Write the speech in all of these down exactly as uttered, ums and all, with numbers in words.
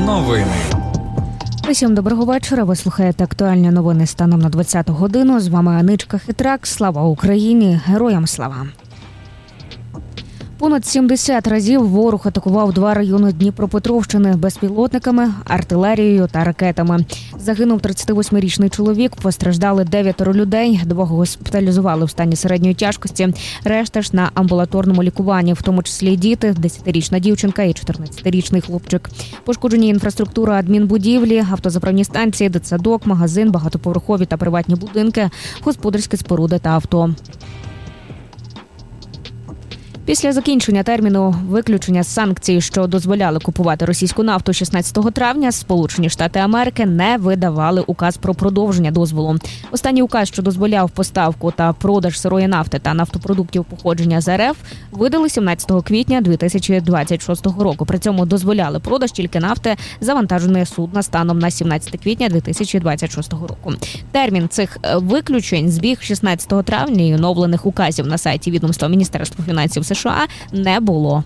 Новини. Усім доброго вечора. Ви слухаєте актуальні новини станом на двадцяту годину. З вами Аничка Хитрак. Слава Україні! Героям слава! Понад сімдесят разів ворог атакував два райони Дніпропетровщини безпілотниками, артилерією та ракетами. Загинув тридцятивосьмирічний чоловік, постраждали дев'ятеро людей, двох госпіталізували в стані середньої тяжкості, решта ж на амбулаторному лікуванні, в тому числі діти, десятирічна дівчинка і чотирнадцятирічний хлопчик. Пошкоджені інфраструктура адмінбудівлі, автозаправні станції, дитсадок, магазин, багатоповерхові та приватні будинки, господарські споруди та авто. Після закінчення терміну виключення санкцій, що дозволяли купувати російську нафту шістнадцятого травня, Сполучені Штати Америки не видавали указ про продовження дозволу. Останній указ, що дозволяв поставку та продаж сирої нафти та нафтопродуктів походження з РФ, видали сімнадцятого квітня дві тисячі двадцять шостого року. При цьому дозволяли продаж тільки нафти, завантаженої судна станом на сімнадцяте квітня дві тисячі двадцять шостого року. Термін цих виключень збіг шістнадцятого травня і оновлених указів на сайті відомства Міністерства фінансів США не було.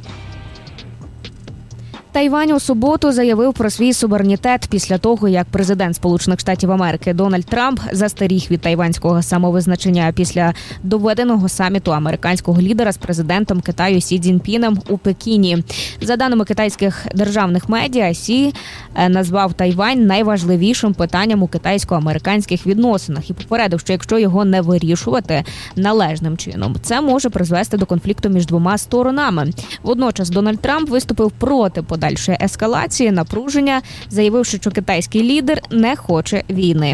Тайвань у суботу заявив про свій суверенітет після того, як президент Сполучених Штатів Америки Дональд Трамп застеріг від тайванського самовизначення після доведеного саміту американського лідера з президентом Китаю Сі Цзіньпіном у Пекіні. За даними китайських державних медіа, Сі назвав Тайвань найважливішим питанням у китайсько-американських відносинах і попередив, що якщо його не вирішувати належним чином, це може призвести до конфлікту між двома сторонами. Водночас Дональд Трамп виступив проти подальшої ескалації напруження, заявивши, що китайський лідер не хоче війни.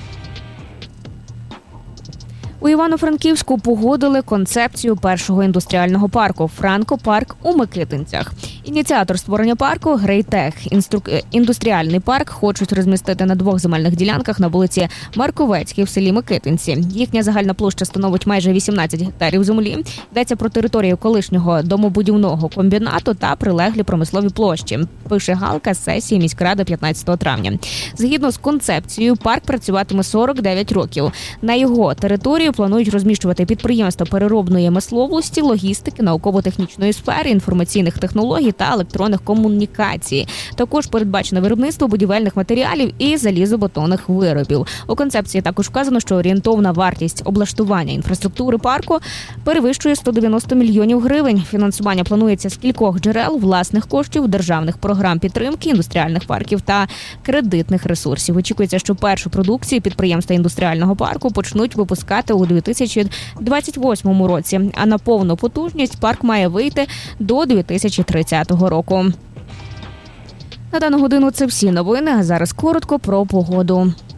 У Івано-Франківську погодили концепцію першого індустріального парку «Франко-парк» у Микитинцях. Ініціатор створення парку «Грейтех» інстру- індустріальний парк хочуть розмістити на двох земельних ділянках на вулиці Марковецькій в селі Микитинці. Їхня загальна площа становить майже вісімнадцять гектарів землі. Йдеться про територію колишнього домобудівного комбінату та прилеглі промислові площі, пише Галка з сесії міськради п'ятнадцятого травня. Згідно з концепцією, парк працюватиме сорок дев'ять років. На його території планують розміщувати підприємства переробної мисловості, логістики, науково-технічної сфери, інформаційних технологій та електронних комунікацій. Також передбачено виробництво будівельних матеріалів і залізобетонних виробів. У концепції також вказано, що орієнтовна вартість облаштування інфраструктури парку перевищує сто дев'яносто мільйонів гривень. Фінансування планується з кількох джерел: власних коштів, державних програм підтримки індустріальних парків та кредитних ресурсів. Очікується, що першу продукцію підприємства індустріального парку почнуть випускати у дві тисячі двадцять восьмому році, а на повну потужність парк має вийти до дві тисячі тридцятого року. На дану годину це всі новини, а зараз коротко про погоду.